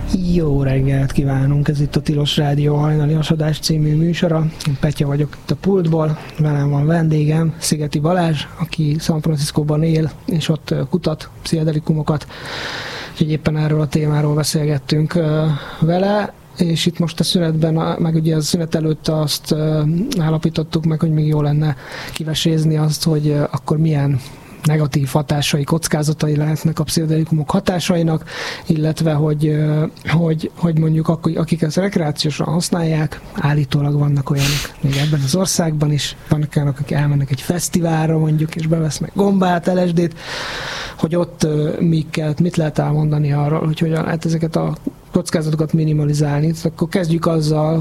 Jó reggelt kívánunk, ez itt a Tilos Rádió hajnali hasadás című műsora. Én Petya vagyok itt a pultból, velem van vendégem, Szigeti Balázs, aki San Franciscóban él, és ott kutat pszichedelikumokat, úgyhogy éppen erről a témáról beszélgettünk vele, és itt most a szünetben, meg ugye a szünet előtt azt állapítottuk meg, hogy még jó lenne kivesézni azt, hogy akkor milyen negatív hatásai, kockázatai lehetnek a pszichedelikumok hatásainak, illetve hogy mondjuk akik ezt rekreációsan használják, állítólag vannak olyanok még ebben az országban is, vannak olyanok, akik elmennek egy fesztiválra mondjuk, és bevesznek gombát, LSD-t, hogy ott mit lehet elmondani arról, hogy hogyan lehet ezeket a kockázatokat minimalizálni. Akkor kezdjük azzal,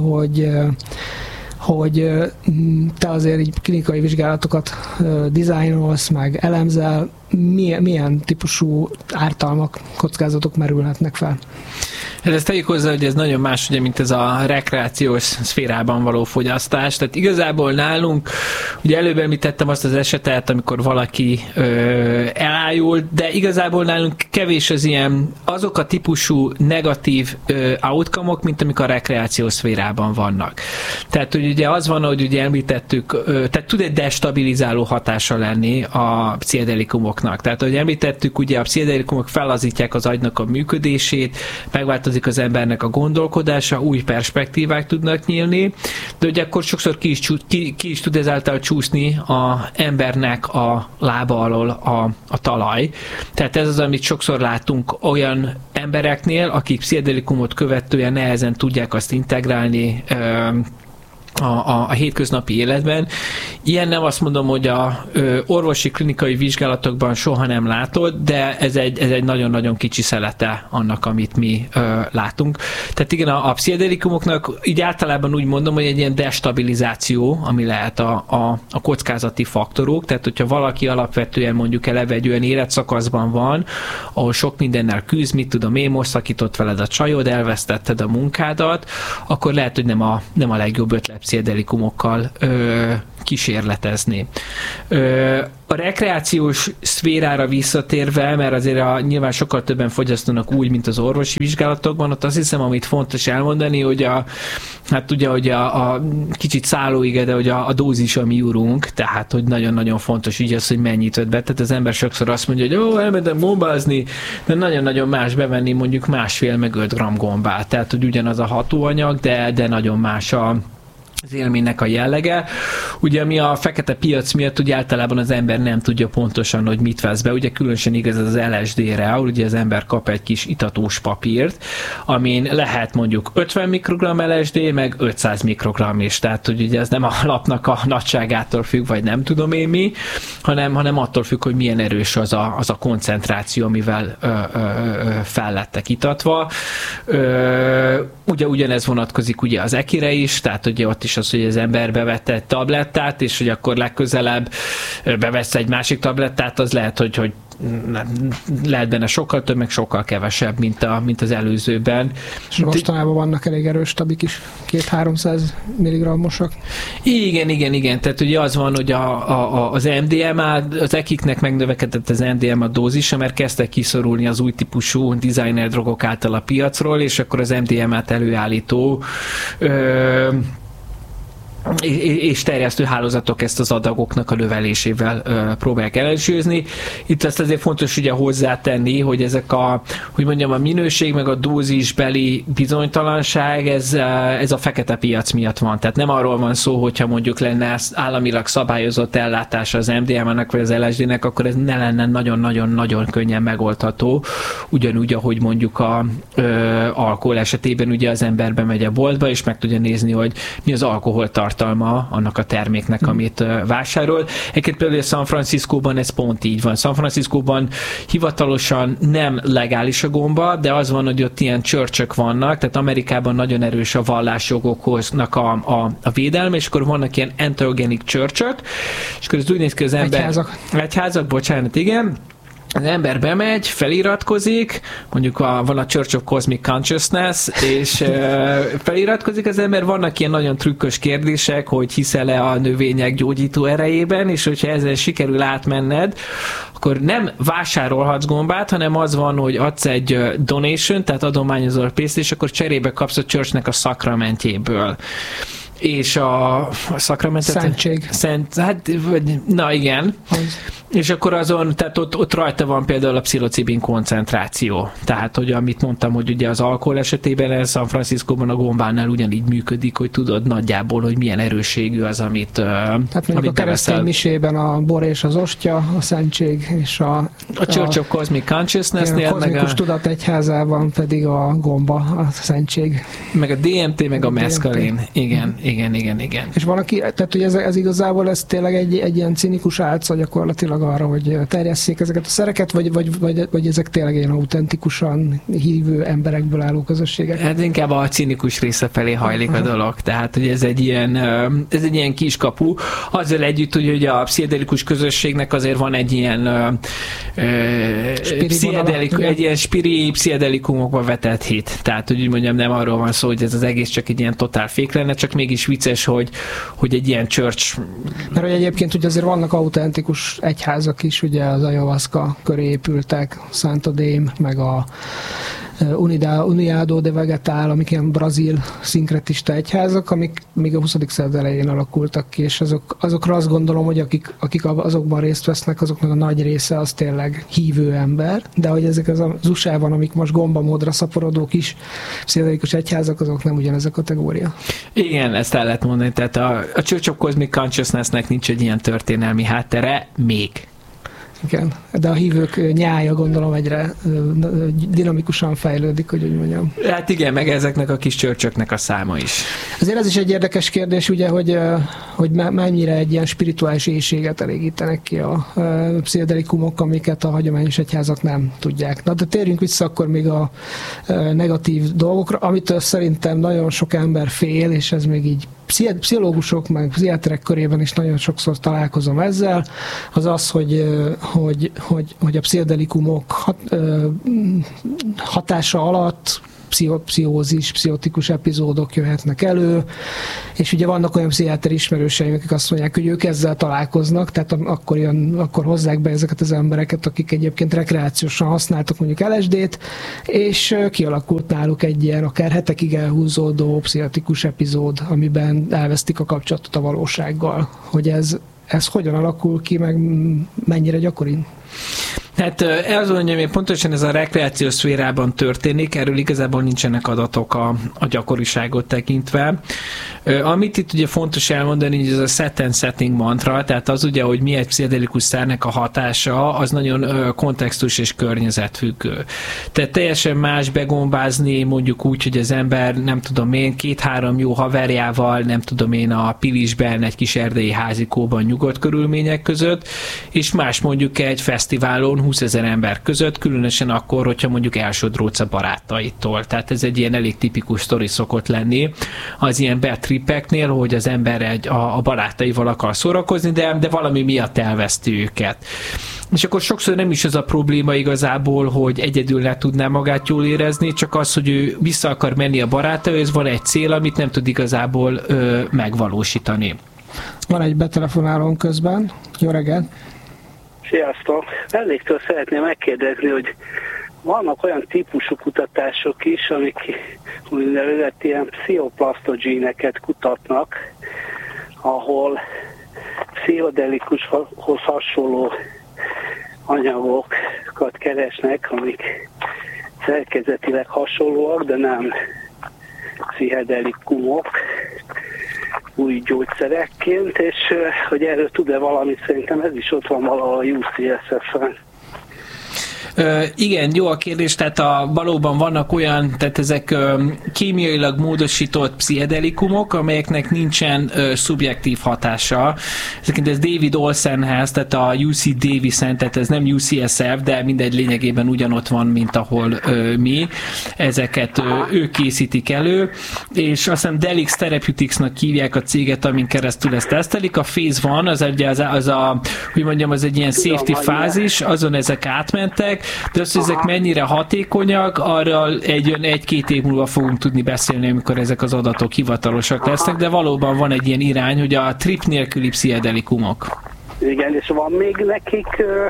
hogy te azért így klinikai vizsgálatokat dizájnolsz, meg elemzel, milyen típusú ártalmak, kockázatok merülhetnek fel? Hát ezt tegyük hozzá, hogy ez nagyon más, ugye, mint ez a rekreációs szférában való fogyasztás. Tehát igazából nálunk, ugye előbb említettem azt az esetet, amikor valaki elájult, de igazából nálunk kevés az ilyen, azok a típusú negatív outcome-ok, mint amik a rekreációs szférában vannak. Tehát hogy ugye az van, hogy ugye említettük, tehát tud egy destabilizáló hatása lenni a pszichedelikumoknak. Tehát ahogy említettük, ugye a pszichedelikumok fellazítják az agynak a működését, megváltozik az embernek a gondolkodása, új perspektívák tudnak nyílni, de ugye akkor sokszor ki is tud ezáltal csúszni a embernek a lába alól a talaj. Tehát ez az, amit sokszor látunk olyan embereknél, akik pszichedelikumot követően nehezen tudják azt integrálni a hétköznapi életben. Ilyen nem azt mondom, hogy a orvosi klinikai vizsgálatokban soha nem látod, de ez egy nagyon-nagyon kicsi szelete annak, amit mi látunk. Tehát igen, a pszichedelikumoknak így általában úgy mondom, hogy egy ilyen destabilizáció, ami lehet a kockázati faktorok, tehát hogyha valaki alapvetően mondjuk eleve egy olyan életszakaszban van, ahol sok mindennel küzd, mit tudom én, most szakított veled a csajod, elvesztetted a munkádat, akkor lehet, hogy nem a legjobb ötlet pszichedelikumokkal kísérletezni. A rekreációs szférára visszatérve, mert azért nyilván sokkal többen fogyasztanak úgy, mint az orvosi vizsgálatokban, ott azt hiszem, amit fontos elmondani, hogy a kicsit szállóige, de hogy a dózis a mi urunk, tehát hogy nagyon-nagyon fontos így az, hogy mennyit vett be. Tehát az ember sokszor azt mondja, hogy elmentem gombázni, de nagyon-nagyon más bevenni mondjuk 1,5 meg 5 g gombát. Tehát, hogy ugyanaz a hatóanyag, de nagyon más az élménynek a jellege. Ugye ami a fekete piac miatt ugye általában az ember nem tudja pontosan, hogy mit vesz be. Ugye különösen igaz az LSD-re, ahol ugye az ember kap egy kis itatós papírt, amin lehet mondjuk 50 mikrogram LSD, meg 500 mikrogram is. Tehát, hogy ugye ez nem a lapnak a nagyságától függ, vagy nem tudom én mi, hanem attól függ, hogy milyen erős az a koncentráció, amivel fel lettek itatva. Ugye ugyanez vonatkozik ugye az ekire is, tehát ugye ott is az, hogy az ember bevette egy tablettát, és hogy akkor legközelebb bevesz egy másik tablettát, az lehet, hogy lehet benne sokkal több, meg sokkal kevesebb, mint az előzőben. És mostanában vannak elég erős tabik is, 200-300 mg-osak. Igen. Tehát ugye az van, hogy az MDMA, az ekiknek megnövekedett az MDMA dózisa, mert kezdtek kiszorulni az új típusú designer drogok által a piacról, és akkor az MDMA-t előállító és terjesztő hálózatok ezt az adagoknak a növelésével próbálják ellensúlyozni. Itt azt azért fontos ugye hozzátenni, hogy ezek a minőség meg a dózisbeli bizonytalanság, ez a fekete piac miatt van. Tehát nem arról van szó, hogyha mondjuk lenne államilag szabályozott ellátása az MDMA-nak vagy az LSD-nek, akkor ez ne lenne nagyon-nagyon-nagyon könnyen megoldható. Ugyanúgy, ahogy mondjuk a alkohol esetében ugye az ember bemegy a boltba, és meg tudja nézni, hogy mi az alkoholtartalma annak a terméknek, amit vásárol. Egyébként például San Franciscóban ez pont így van. San Franciscóban hivatalosan nem legális a gomba, de az van, hogy ott ilyen church-ök vannak, tehát Amerikában nagyon erős a vallásjogoknak a védelme, és akkor vannak ilyen entheogenic church-ök, és akkor ez úgy néz ki az ember... Egyházak, bocsánat, igen. az ember bemegy, feliratkozik, mondjuk van a Church of Cosmic Consciousness, és feliratkozik az ember, vannak ilyen nagyon trükkös kérdések, hogy hiszel-e a növények gyógyító erejében, és hogyha ezzel sikerül átmenned, akkor nem vásárolhatsz gombát, hanem az van, hogy adsz egy donation, tehát adományozol pénzt, és akkor cserébe kapsz a Churchnek a szakramentjéből. És a szakramentet... Szentség. Na igen. És akkor azon, tehát ott rajta van például a pszilocibin koncentráció. Tehát, hogy amit mondtam, hogy ugye az alkohol esetében San Franciscóban a gombánál ugyanígy működik, hogy tudod nagyjából, hogy milyen erősségű az, amit tehát mondjuk a keresztény misében a bor és az ostya, a szentség és a Church of Cosmic Consciousness-nél, a kozmikus tudat egyházában pedig a gomba, a szentség. Meg a DMT, meg a meszkalin. Igen. És van, aki, tehát hogy ez igazából ez tényleg egy ilyen cinikus álca gyakorlatilag arra, hogy terjesszék ezeket a szereket, vagy ezek tényleg ilyen autentikusan hívő emberekből álló közösségek? Hát inkább a cinikus része felé hajlik a dolog. Tehát, hogy ez egy ilyen kiskapu. Azzal együtt, hogy a pszichedelikus közösségnek azért van egy ilyen pszichedelikumokba vetett hit. Tehát, hogy úgy mondjam, nem arról van szó, hogy ez az egész csak egy ilyen totál fék lenne, csak mégis vicces, hogy egy ilyen church... Mert hogy egyébként ugye azért vannak autentikus egyházak is, ugye az ayahuasca köré épültek, Santo Daime, meg a Uniado de Vegetal, amik ilyen brazil szinkretista egyházak, amik még a 20. század elején alakultak ki, és azokra azt gondolom, hogy akik azokban részt vesznek, azoknak a nagy része az tényleg hívő ember, de hogy ezek az USA-ban, amik most gombamódra szaporodó kis pszichedelikus egyházak, azok nem ugyanez a kategória. Igen, ezt el lehet mondani, tehát a Church of Cosmic Consciousness-nek nincs egy ilyen történelmi háttere még. Igen, de a hívők nyája gondolom egyre dinamikusan fejlődik, hogy úgy mondjam. Hát igen, meg ezeknek a kis csörcsöknek a száma is. Azért ez is egy érdekes kérdés, ugye, hogy mennyire egy ilyen spirituális éhséget elégítenek ki a pszichedelikumok, amiket a hagyományos egyházak nem tudják. Na, de térjünk vissza akkor még a negatív dolgokra, amitől szerintem nagyon sok ember fél, és ez még így pszichológusok, meg pszichiáterek körében is nagyon sokszor találkozom ezzel, az az, hogy a pszichedelikumok hatása alatt pszichózis, pszichotikus epizódok jöhetnek elő, és ugye vannak olyan pszichiáter ismerőseim, akik azt mondják, hogy ők ezzel találkoznak, tehát akkor hozzák be ezeket az embereket, akik egyébként rekreációsan használtak mondjuk LSD-t, és kialakult náluk egy ilyen akár hetekig elhúzódó pszichotikus epizód, amiben elvesztik a kapcsolatot a valósággal. Hogy ez hogyan alakul ki, meg mennyire gyakori? Hát az mondjam, hogy pontosan ez a rekreációs szférában történik, erről igazából nincsenek adatok a gyakoriságot tekintve. Amit itt ugye fontos elmondani, hogy ez a set and setting mantra, tehát az ugye, hogy mi egy pszichedelikus szernek a hatása, az nagyon kontextus és környezetfüggő. Tehát teljesen más begombázni mondjuk úgy, hogy az ember, nem tudom én, 2-3 jó haverjával, nem tudom én, a Pilisben, egy kis erdei házikóban nyugodt körülmények között, és más mondjuk egy fesztiválon 20 000 ember között, különösen akkor, hogyha mondjuk elsodródsz a barátaitól. Tehát ez egy ilyen elég tipikus sztori szokott lenni az ilyen bad tripeknél, hogy az ember a barátaival akar szórakozni, de valami miatt elveszti őket. És akkor sokszor nem is az a probléma igazából, hogy egyedül ne tudná magát jól érezni, csak az, hogy ő vissza akar menni a barátaihoz, van egy cél, amit nem tud igazából megvalósítani. Van egy betelefonálón közben. Jó reggelt! Sziasztok! Vendégtől szeretném megkérdezni, hogy vannak olyan típusú kutatások is, amik úgynevezett ilyen pszichoplasztogéneket kutatnak, ahol pszichodelikushoz hasonló anyagokat keresnek, amik szerkezetileg hasonlóak, de nem pszichedelikumok, új gyógyszerekként, és hogy erről tud-e valamit, szerintem ez is ott van valahol a UCSF-en. Igen, jó a kérdés, tehát valóban vannak olyan, tehát ezek kémiailag módosított pszichedelikumok, amelyeknek nincsen szubjektív hatása. Ez David Olsenház, tehát a UC Davis-en, tehát ez nem UCSF, de mindegy, lényegében ugyanott van, mint ahol mi. Ezeket ők készítik elő, és azt hiszem Delix Therapeuticsnak hívják a céget, amin keresztül ezt tesztelik. A phase van, az hogy mondjam, az egy ilyen safety fázis, azon ezek átmentek, de az, hogy ezek mennyire hatékonyak, arra egy-két év múlva fogunk tudni beszélni, amikor ezek az adatok hivatalosak lesznek, de valóban van egy ilyen irány, hogy a trip nélküli pszichedelikumok. Igen, és van még nekik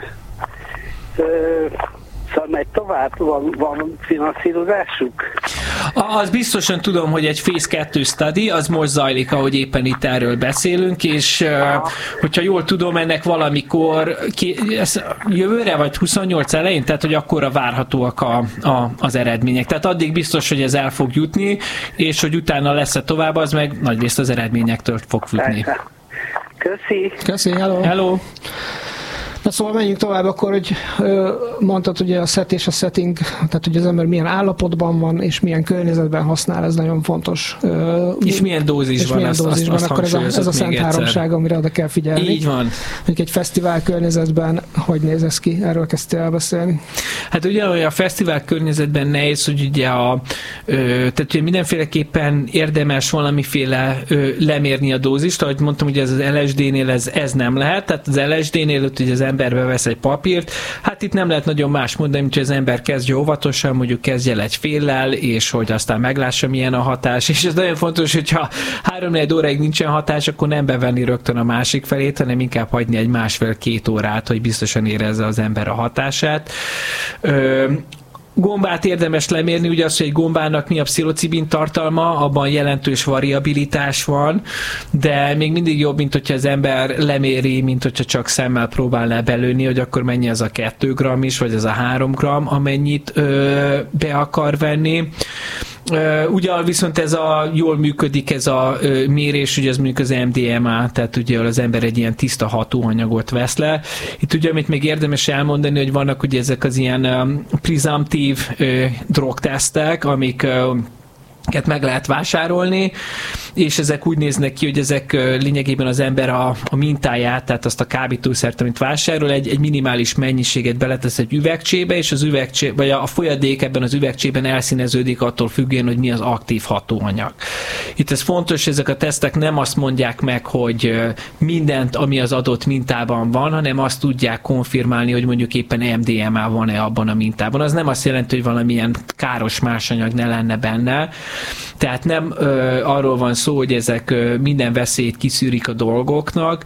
szóval megy tovább, van finanszírozásuk? Az biztosan tudom, hogy egy Phase 2 study, az most zajlik, ahogy éppen itt erről beszélünk, és hogyha jól tudom, ennek valamikor jövőre, vagy 28 elején, tehát hogy akkorra várhatóak az eredmények. Tehát addig biztos, hogy ez el fog jutni, és hogy utána lesz-e tovább, az meg nagyrészt az eredményektől fog függni. Köszi, hello. Na szóval menjünk tovább akkor, hogy mondtad ugye a set és a setting, tehát hogy az ember milyen állapotban van, és milyen környezetben használ, ez nagyon fontos. És milyen dózisban, azt akkor ez a szent háromság, amire oda kell figyelni. Így van. Mondjuk egy fesztivál környezetben, hogy néz ez ki? Erről kezdtél el beszélni. Hát ugye a fesztivál környezetben nehéz, hogy ugye tehát ugye mindenféleképpen érdemes valamiféle lemérni a dózist, ahogy mondtam, ugye ez az LSD-nél ez nem lehet, tehát az LSD-nél ugye az ember bevesz egy papírt, hát itt nem lehet nagyon más mondani, mint hogy az ember kezdje óvatosan, mondjuk kezdje el egy féllel, és hogy aztán meglássa, milyen a hatás, és ez nagyon fontos, hogyha 3-4 óráig nincsen hatás, akkor nem bevenni rögtön a másik felét, hanem inkább hagyni egy 1,5-2 órát, hogy biztosan érezze az ember a hatását. Gombát érdemes lemérni, ugye az, hogy egy gombának mi a pszilocibin tartalma, abban jelentős variabilitás van, de még mindig jobb, mint hogyha az ember leméri, mint hogyha csak szemmel próbálná belőni, hogy akkor mennyi az a 2 g is, vagy az a 3 g, amennyit be akar venni. Ugye viszont jól működik ez a mérés, ugye az mondjuk az MDMA, tehát ugye az ember egy ilyen tiszta hatóanyagot vesz le. Itt ugye, amit még érdemes elmondani, hogy vannak ugye ezek az ilyen presumptív drogtesztek, amiket meg lehet vásárolni, és ezek úgy néznek ki, hogy ezek lényegében az ember a mintáját, tehát azt a kábítószert, amit vásárol, egy minimális mennyiséget beletesz egy üvegcsébe, és az üvegcsébe, vagy a folyadék ebben az üvegcsében elszíneződik attól függően, hogy mi az aktív hatóanyag. Itt ez fontos, ezek a tesztek nem azt mondják meg, hogy mindent, ami az adott mintában van, hanem azt tudják konfirmálni, hogy mondjuk éppen MDMA van-e abban a mintában. Az nem azt jelenti, hogy valamilyen káros másanyag ne lenne benne. Tehát nem arról van szó, hogy ezek minden veszélyt kiszűrik a dolgoknak,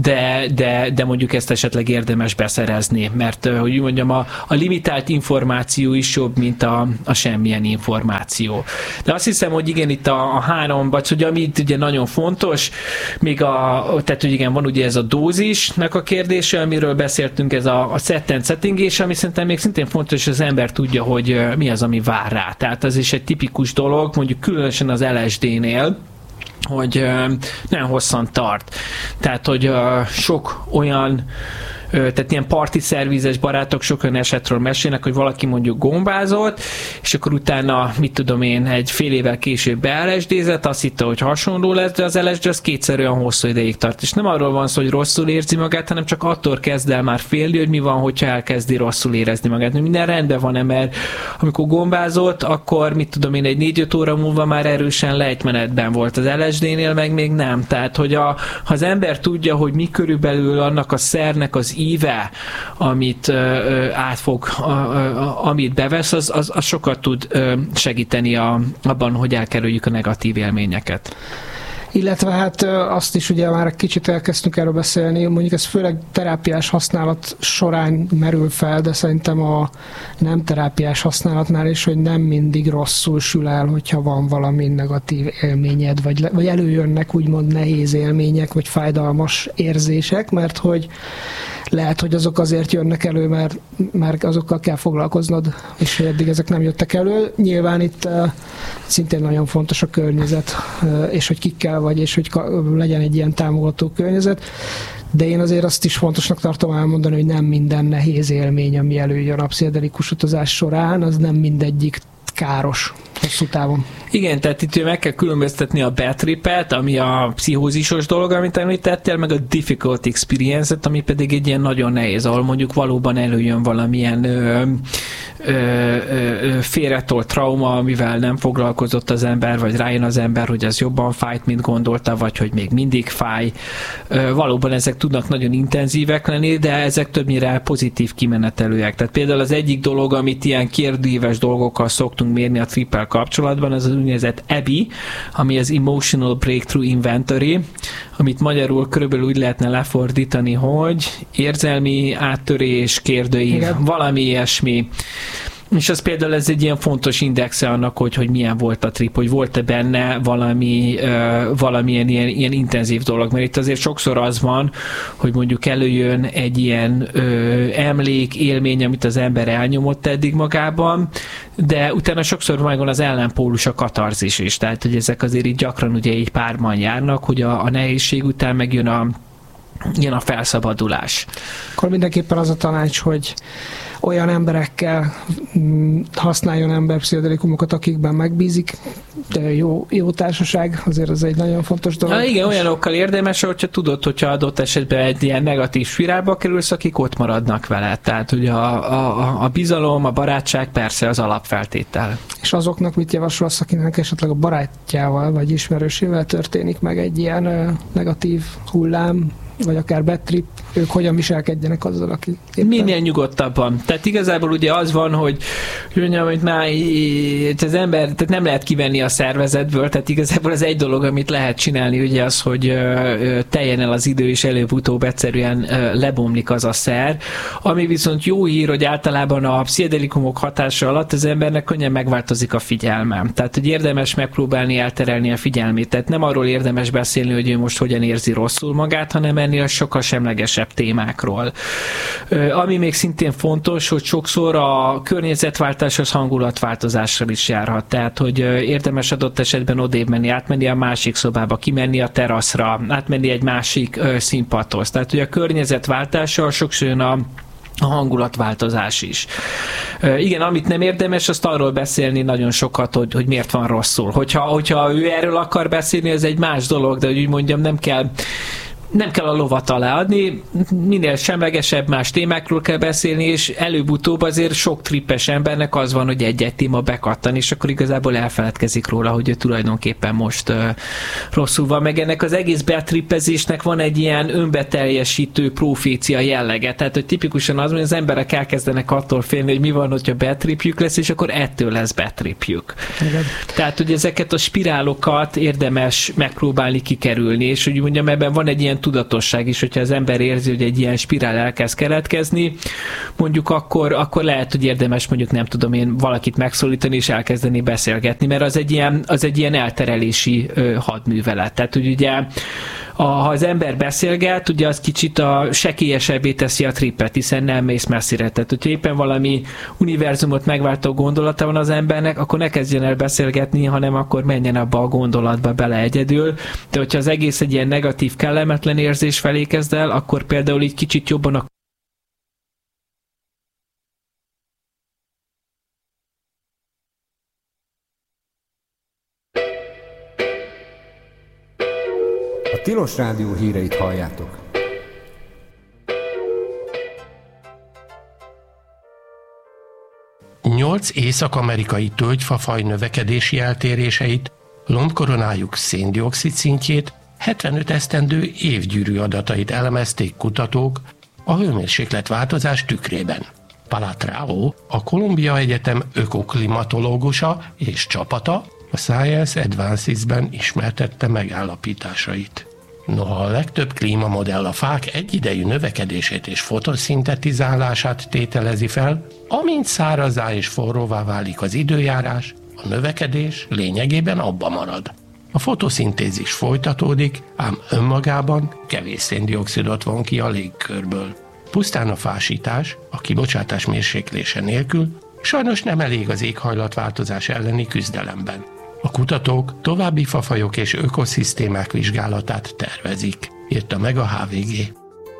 de mondjuk ezt esetleg érdemes beszerezni, mert hogy mondjam, a limitált információ is jobb, mint a semmilyen információ. De azt hiszem, hogy igen, itt a 3, vagy hogy ami itt ugye nagyon fontos, még tehát hogy igen, van ugye ez a dózisnak a kérdése, amiről beszéltünk, ez a set and setting, és ami szerintem még szintén fontos, hogy az ember tudja, hogy mi az, ami vár rá. Tehát ez is egy tipikus dolog, mondjuk különösen az LSD-nél, hogy nagyon hosszan tart. Tehát, hogy sok olyan tehát ilyen parti szervizes barátok sok olyan esetről mesélnek, hogy valaki mondjuk gombázott, és akkor utána, mit tudom én, egy fél évvel később be-LSD-zett, azt hitte, hogy hasonló lesz, de az LSD az kétszer olyan hosszú ideig tart. És nem arról van szó, hogy rosszul érzi magát, hanem csak attól kezd el már félni, hogy mi van, hogyha elkezdi rosszul érezni magát. Minden rendben van, mert amikor gombázott, akkor, mit tudom én, egy 4-5 óra múlva már erősen lejtmenetben volt. Az LSD-nél meg még nem. Tehát, hogy ha az ember tudja, hogy mi körülbelül annak a szernek az íve, amit átfog, amit bevesz, az sokat tud segíteni abban, hogy elkerüljük a negatív élményeket. Illetve hát azt is ugye már egy kicsit elkezdtünk erről beszélni, mondjuk ez főleg terápiás használat során merül fel, de szerintem a nem terápiás használatnál is, hogy nem mindig rosszul sül el, hogyha van valami negatív élményed, vagy előjönnek úgymond nehéz élmények, vagy fájdalmas érzések, mert hogy lehet, hogy azok azért jönnek elő, mert azokkal kell foglalkoznod, és eddig ezek nem jöttek elő. Nyilván itt szintén nagyon fontos a környezet, és hogy kikkel vagy, és hogy legyen egy ilyen támogató környezet. De én azért azt is fontosnak tartom elmondani, hogy nem minden nehéz élmény, ami előjön a pszichedelikus utazás során, az nem mindegyik káros hosszú távon. Igen, tehát itt meg kell különböztetni a bad tripet, ami a pszichózisos dolog, amit említettél, meg a difficult experience-et, ami pedig egy ilyen nagyon nehéz, ahol mondjuk valóban előjön valamilyen félretolt trauma, amivel nem foglalkozott az ember, vagy rájön az ember, hogy ez jobban fájt, mint gondolta, vagy hogy még mindig fáj. Valóban ezek tudnak nagyon intenzívek lenni, de ezek többnyire pozitív kimenetelőek. Tehát például az egyik dolog, amit ilyen kérdőíves dolgokkal szoktunk mérni a trippel kapcsolatban, az úgynevezett EBI, ami az Emotional Breakthrough Inventory, amit magyarul körülbelül úgy lehetne lefordítani, hogy érzelmi áttörés, kérdőív, igen, valami ilyesmi. És az például ez egy ilyen fontos indexe annak, hogy milyen volt a trip, hogy volt-e benne valamilyen ilyen intenzív dolog. Mert itt azért sokszor az van, hogy mondjuk előjön egy ilyen emlék, élmény, amit az ember elnyomott eddig magában, de utána sokszor megvan az ellenpólus, a katarzis is. Tehát, hogy ezek azért így gyakran ugye így párban járnak, hogy a nehézség után megjön a felszabadulás. Akkor mindenképpen az a tanács, hogy olyan emberekkel használjon ember pszichodelikumokat, akikben megbízik, de jó társaság, azért ez egy nagyon fontos dolog. Igen, olyanokkal érdemes, hogyha tudod, hogyha adott esetben egy ilyen negatív spirálba kerülsz, akik ott maradnak veled. Tehát, hogy a bizalom, a barátság persze az alapfeltétel. És azoknak mit javasolsz, akinek esetleg a barátjával vagy ismerősével történik meg egy ilyen negatív hullám, vagy akár bad trip, ők hogyan viselkedjenek azzal, aki éppen... Minél nyugodtabban. Tehát igazából ugye az van, hogy mondjam, hogy már az ember, tehát nem lehet kivenni a szervezetből, tehát igazából az egy dolog, amit lehet csinálni, ugye az, hogy teljen el az idő, és előbb-utóbb egyszerűen lebomlik az a szer. Ami viszont jó hír, hogy általában a pszichedelikumok hatása alatt az embernek könnyen megváltozik a figyelme. Tehát, hogy érdemes megpróbálni elterelni a figyelmét. Tehát nem arról érdemes beszélni, hogy ő most hogyan érzi rosszul magát, hanem ennél sokkal semlegesebb témákról. Ami még szintén fontos, hogy sokszor a környezetváltás az hangulatváltozással is járhat. Tehát, hogy érdemes adott esetben odébb menni, átmenni a másik szobába, kimenni a teraszra, átmenni egy másik színpadhoz. Tehát, hogy a környezetváltással sokszor jön a hangulatváltozás is. Igen, amit nem érdemes, azt arról beszélni nagyon sokat, hogy miért van rosszul. Hogyha ő erről akar beszélni, ez egy más dolog, de hogy úgy mondjam, nem kell a lovat aláadni, minél semlegesebb más témákról kell beszélni, és előbb-utóbb azért sok trippes embernek az van, hogy egy-egy téma bekattan, és akkor igazából elfeledkezik róla, hogy ő tulajdonképpen most rosszul van. Meg ennek az egész betrippezésnek van egy ilyen önbeteljesítő profécia jellege. Tehát, hogy tipikusan az, hogy az emberek elkezdenek attól félni, hogy mi van, hogyha betripjük lesz, és akkor ettől lesz betripjük. Tehát, hogy ezeket a spirálokat érdemes megpróbálni kikerülni, és hogy mondjam, ebben van egy ilyen tudatosság is, hogyha az ember érzi, hogy egy ilyen spirál elkezd keletkezni, mondjuk akkor lehet, hogy érdemes mondjuk nem tudom én valakit megszólítani és elkezdeni beszélgetni, mert az egy ilyen elterelési hadművelet. Tehát, hogy ugye ha az ember beszélget, ugye az kicsit sekélyesebbé teszi a trippet, hiszen nem mész messzire. Tehát, hogyha éppen valami univerzumot megváltó gondolata van az embernek, akkor ne kezdjen el beszélgetni, hanem akkor menjen abba a gondolatba bele egyedül. De hogyha az egész egy ilyen negatív, kellemetlen érzés felé kezd el, akkor például így kicsit jobban a Tilos Rádió híreit halljátok. Nyolc észak-amerikai tölgyfafaj növekedési eltéréseit, lombkoronájuk szén-dioxid szintjét, 75 esztendő évgyűrű adatait elemezték kutatók a hőmérsékletváltozás tükrében. Palatrao, a Columbia Egyetem ökoklimatológusa és csapata a Science Advances-ben ismertette megállapításait. Noha a legtöbb klímamodell a fák egyidejű növekedését és fotoszintetizálását tételezi fel, amint szárazzá és forróvá válik az időjárás, a növekedés lényegében abba marad. A fotoszintézis folytatódik, ám önmagában kevés széndioxidot von ki a légkörből. Pusztán a fásítás, a kibocsátás mérséklése nélkül sajnos nem elég az éghajlatváltozás elleni küzdelemben. A kutatók további fafajok és ökoszisztémák vizsgálatát tervezik, írta meg a HVG.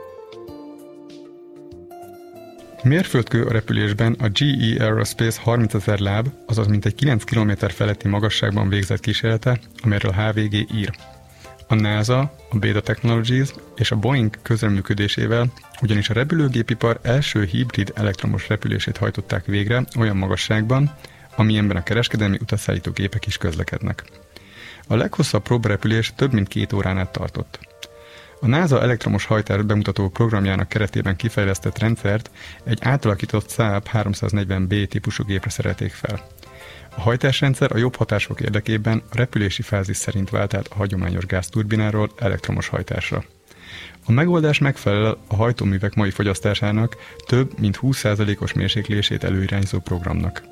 Mérföldkő a repülésben a GE Aerospace 30 000 láb, azaz mintegy 9 km feletti magasságban végzett kísérlete, amelyről a HVG ír. A NASA, a Beta Technologies és a Boeing közreműködésével ugyanis a repülőgépipar első hibrid elektromos repülését hajtották végre olyan magasságban, amilyenben a kereskedelmi utasszállító gépek is közlekednek. A leghosszabb próbarepülés több mint 2 órán át tartott. A NASA elektromos hajtást bemutató programjának keretében kifejlesztett rendszert egy átalakított Saab 340B típusú gépre szerelték fel. A hajtásrendszer a jobb hatások érdekében a repülési fázis szerint vált át a hagyományos gázturbináról elektromos hajtásra. A megoldás megfelel a hajtóművek mai fogyasztásának több mint 20%-os mérséklését előirányzó programnak.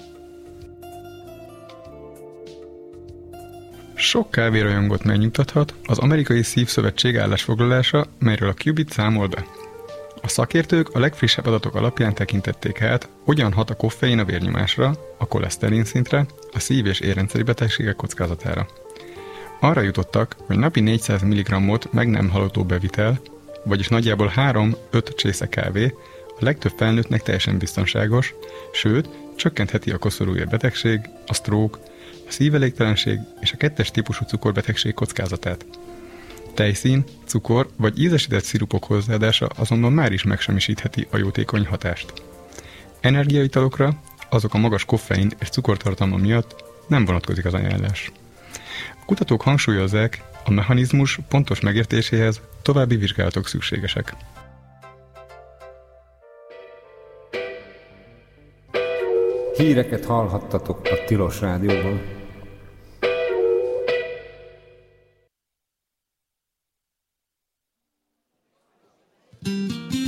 Sok kávérajongót megnyugtathat az Amerikai Szívszövetség állásfoglalása, melyről a Qubit számol be. A szakértők a legfrissebb adatok alapján tekintették át, hogyan hat a koffein a vérnyomásra, a koleszterin szintre, a szív- és érrendszeri betegségek kockázatára. Arra jutottak, hogy napi 400 mg-ot meg nem halogató bevitel, vagyis nagyjából 3-5 csésze kávé a legtöbb felnőttnek teljesen biztonságos, sőt, csökkentheti a koszorúér-betegség, a stroke, a szívelégtelenség és a 2. típusú cukorbetegség kockázatát. Tejszín, cukor vagy ízesített szirupok hozzáadása azonban már is megsemmisítheti a jótékony hatást. Energiaitalokra, azok a magas koffein és cukortartalma miatt nem vonatkozik az ajánlás. A kutatók hangsúlyozzák, a mechanizmus pontos megértéséhez további vizsgálatok szükségesek. Híreket hallhattatok a Tilos Rádióban.